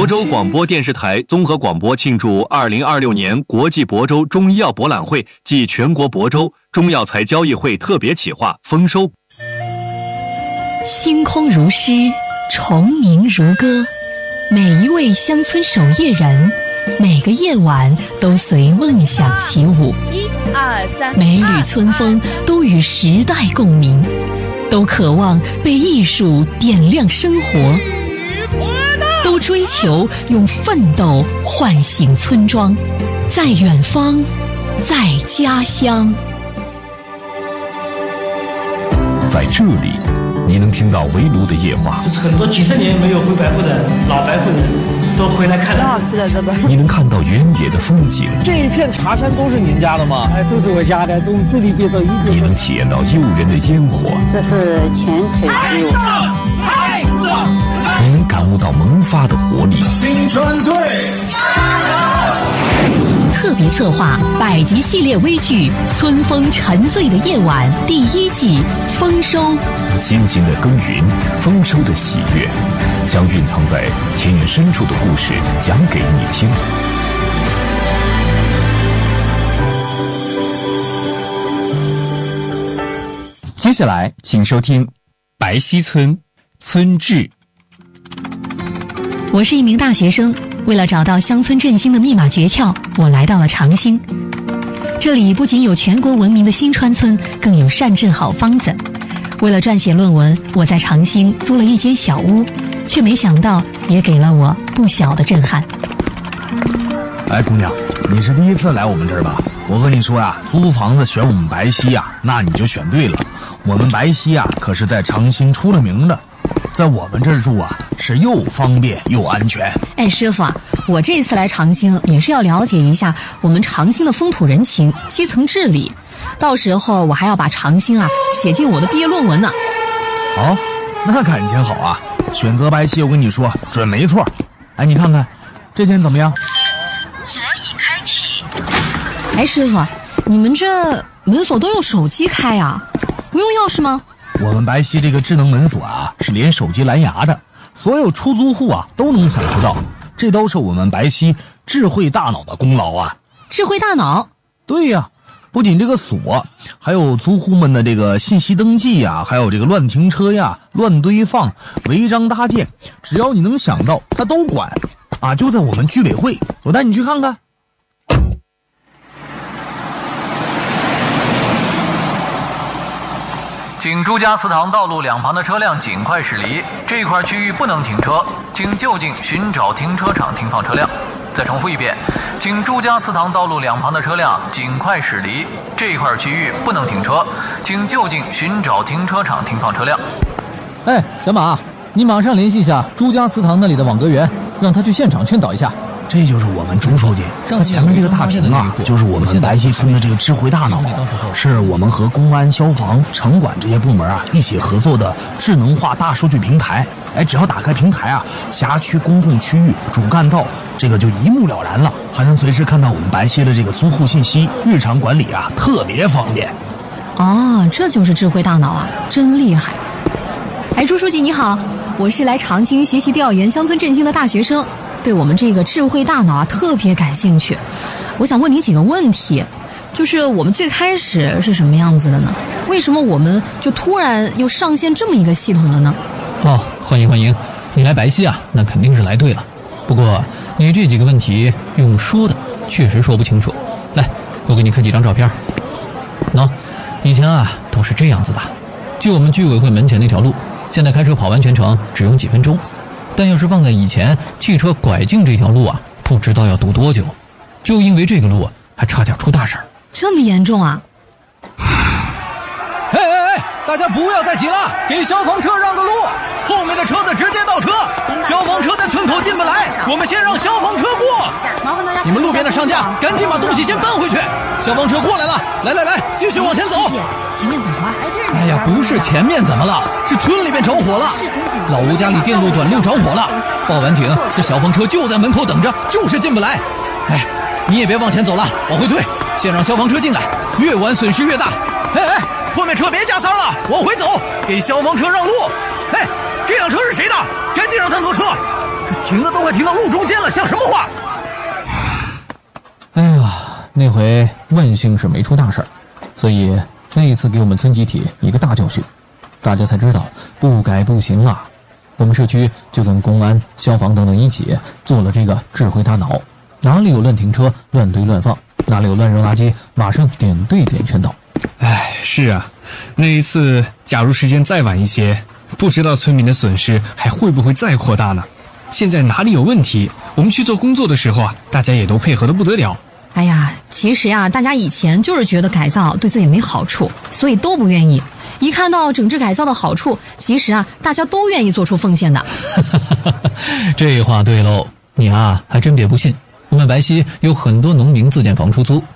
亳州广播电视台综合广播庆祝2026年国际亳州中医药博览会暨全国亳州中药材交易会特别企划丰收。 星空如诗，虫鸣如歌，每一位乡村守夜人，每个夜晚都随梦想起舞。 1、2、3， 每缕春风都与时代共鸣，都渴望被艺术点亮生活，都追求用奋斗唤醒村庄，在远方，在家乡。 在这里，你能听到围炉的夜话， 就是很多几十年没有回白户的老白户人都回来看了。 很好吃的这个。 你能看到原野的风景， 这一片茶山都是您家的吗？ 都是我家的，都这里边都一边。 你能体验到诱人的烟火， 这是前腿肌肉。 你能感悟到萌发的活力。 新川队特别策划100集系列微剧《春风沉醉的夜晚》第1季丰收。 辛勤的耕耘，丰收的喜悦，将蕴藏在田野深处的故事讲给你听。 接下来请收听白溪村村志。 我是一名大学生，为了找到乡村振兴的密码诀窍，我来到了长兴。这里不仅有全国闻名的新川村，更有善治好方子。为了撰写论文，我在长兴租了一间小屋，却没想到也给了我不小的震撼。 哎，姑娘，你是第一次来我们这儿吧？我和你说呀，租房子选我们白溪呀，那你就选对了。我们白溪呀，可是在长兴出了名的，在我们这儿住啊，是又方便又安全。 哎，师傅啊，我这次来长兴也是要了解一下我们长兴的风土人情、基层治理，到时候我还要把长兴啊写进我的毕业论文呢。 哦，那感情好啊，选择白溪，我跟你说准没错。哎，你看看这间怎么样？ 锁已开启。 哎，师傅，你们这门锁都用手机开啊？不用钥匙吗？ 我们白溪这个智能门锁啊，是连手机蓝牙的，所有出租户啊都能享受到，这都是我们白溪智慧大脑的功劳啊！ 智慧大脑？ 对呀，不仅这个锁，还有租户们的这个信息登记呀，还有这个乱停车呀、乱堆放、违章搭建，只要你能想到，它都管啊！就在我们居委会，我带你去看看。 请朱家祠堂道路两旁的车辆尽快驶离，这块区域不能停车，请就近寻找停车场停放车辆。再重复一遍，请朱家祠堂道路两旁的车辆尽快驶离，这块区域不能停车，请就近寻找停车场停放车辆。 哎，小马，你马上联系一下朱家祠堂那里的网格员，让他去现场劝导一下。 这就是我们朱书记，那前面这个大屏啊，就是我们白溪村的这个智慧大脑，是我们和公安、消防、城管这些部门啊一起合作的智能化大数据平台。哎，只要打开平台啊，辖区、公共区域、主干道，这个就一目了然了，还能随时看到我们白溪的这个租户信息，日常管理啊特别方便。 哦，这就是智慧大脑啊，真厉害！哎，朱书记你好，我是来长兴学习调研乡村振兴的大学生。对我们这个智慧大脑啊特别感兴趣，我想问你几个问题，就是我们最开始是什么样子的呢？为什么我们就突然又上线这么一个系统了呢？ 哦，欢迎欢迎，你来白溪啊，那肯定是来对了。不过你这几个问题用说的确实说不清楚。来，我给你看几张照片。喏，以前啊都是这样子的，就我们居委会门前那条路，现在开车跑完全程只用几分钟。但要是放在以前，汽车拐进这条路啊，不知道要堵多久。就因为这个路还差点出大事儿。 这么严重啊？ 哎哎哎，大家不要再挤了，给消防车让个路，后面的车子直接倒车，消防车在村口进不来，我们先让消防车过。 麻烦大家， 你们路边的商家赶紧把东西先搬回去，消防车过来了，来来来，继续往前走。 前面怎么了？ 哎呀，不是前面怎么了，是村里面着火了。老吴家里电路短路着火了，报完警，这消防车就在门口等着，就是进不来。哎，你也别往前走了，往回退，先让消防车进来，越晚损失越大。哎哎，后面车别加塞了，往回走，给消防车让路。哎，这辆车是谁的？赶紧让他挪车。 这停的都快停到路中间了，像什么话？ 哎呀，那回万幸是没出大事儿，所以那一次给我们村集体一个大教训，大家才知道不改不行啊。我们社区就跟公安、消防等等一起做了这个智慧大脑，哪里有乱停车、乱堆乱放，哪里有乱扔垃圾，马上点对点劝导。 哎，是啊，那一次假如时间再晚一些，不知道村民的损失还会不会再扩大呢？现在哪里有问题，我们去做工作的时候啊，大家也都配合得不得了。 哎呀，其实呀，大家以前就是觉得改造对自己没好处，所以都不愿意。一看到整治改造的好处，其实啊，大家都愿意做出奉献的。 这话对喽，你啊还真别不信，我们白溪有很多农民自建房出租，